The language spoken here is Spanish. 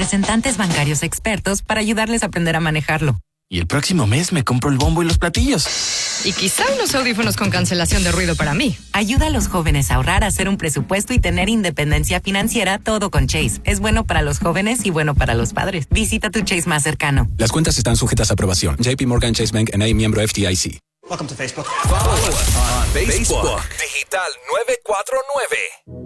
representantes bancarios expertos para ayudarles a aprender a manejarlo. Y el próximo mes me compro el bombo y los platillos. Y quizá unos audífonos con cancelación de ruido para mí. Ayuda a los jóvenes a ahorrar, a hacer un presupuesto y tener independencia financiera, todo con Chase. Es bueno para los jóvenes y bueno para los padres. Visita tu Chase más cercano. Las cuentas están sujetas a aprobación. JP Morgan Chase Bank N.A. miembro FDIC. Welcome to Facebook. Follow us on Facebook. Digital 949.